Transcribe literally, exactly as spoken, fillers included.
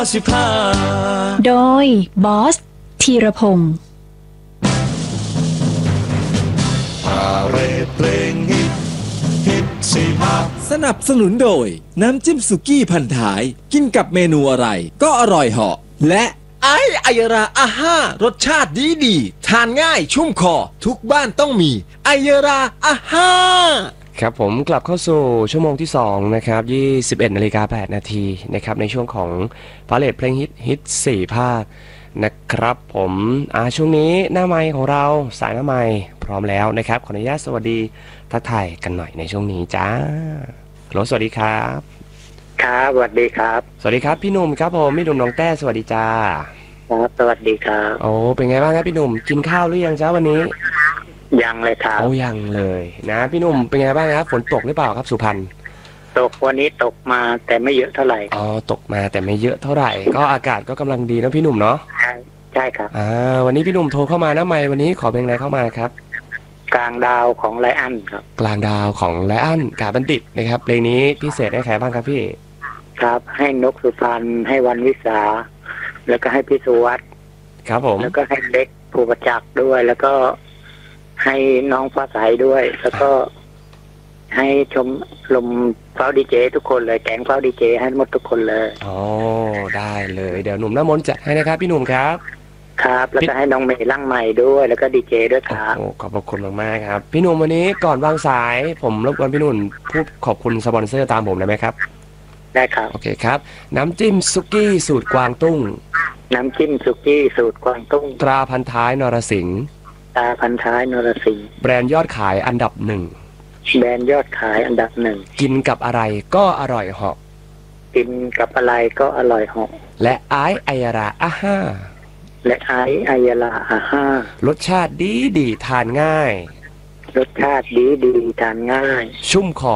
สิบห้าโดยบอสธีรพงศ์พาเรดเพลงฮิตฮิตสิบห้าสนับสนุนโดยน้ำจิ้มสุกี้พันท้ายกินกับเมนูอะไรก็อร่อยเหาะและไอไอยราอาห้ารสชาติดีดีทานง่ายชุ่มคอทุกบ้านต้องมีไอยราอาห้าครับผมกลับเข้าสู่ชั่วโมงที่สองนะครับยี่สิบเอ็ดนาฬิกาแปดนาทีนะครับในช่วงของพาเลทเพลงฮิตฮิตสี่ภาคนะครับผมอ่าช่วงนี้หน้าไมค์ของเราสายหน้าไมค์พร้อมแล้วนะครับขออนุญาตสวัสดีทักทายกันหน่อยในช่วงนี้จ้าฮัลโหลสวัสดีครับครับสวัสดีครับสวัสดีครับพี่หนุ่มครับผมพี่หนุ่มน้องแต้สวัสดีจ้าครับสวัสดีครับโอ้เป็นไงบ้างครับพี่หนุ่มกินข้าวหรือยังจ้าวันนี้ยังเลยครับโอ้ยังเลยนะพี่หนุ่มเป็นไงบ้างครับฝนตกหรือเปล่าครับสุพรรณตกวันนี้ตกมาแต่ไม่เยอะเท่าไหร่อ๋อตกมาแต่ไม่เยอะเท่าไหร่ก็อากาศก็กำลังดีนะพี่หนุ่มเนาะใช่ใช่ครับอ่าวันนี้พี่หนุ่มโทรเข้ามานะไม่วันนี้ขอเพลงอะไรเข้ามาครับกลางดาวของไลอ้อนครับกลางดาวของไลอ้อนกาบัณฑิตนะครับเพลงนี้พิเศษให้ใครบ้างครับพี่ครับให้นกสุพรรณให้วันวิสาแล้วก็ให้พี่สุวัฒน์ครับผมแล้วก็ให้เล็กภูประจักษ์ด้วยแล้วก็ให้น้องฟ้าใสด้วยแล้วก็ให้ชมลมเฝ้าดีเจทุกคนเลยแก๊งเฝ้าดีเจให้หมดทุกคนเลยอ๋อได้เลยเดี๋ยวหนุ่มน้ำมนต์จัดให้นะครับพี่หนุ่มครับครับแล้วก็ให้น้องเมย์ร่างใหม่ด้วยแล้วก็ดีเจด้วยครับโอ้ขอบคุณมากๆครับพี่หนุ่มวันนี้ก่อนวางสายผมรบกวนพี่หนุ่มพูดขอบคุณสปอนเซอร์ตามผมได้ไหมครับได้ครับโอเคครับน้ำจิ้มซุกี้สูตรกวางตุ้งน้ำจิ้มซุกี้สูตรกวางตุ้งตราพันท้ายนรสิงห์ตราพันท้ายนรสิงห์แบรนด์ยอดขายอันดับหนึ่งแบรนด์ยอดขายอันดับหนึ่งกินกับอะไรก็อร่อยเหาะกินกับอะไรก็อร่อยเหาะและไอไอยราอาห้าและไอไอยราอาห้ารสชาติดีดีทานง่ายรสชาติดีดีทานง่ายชุ่มคอ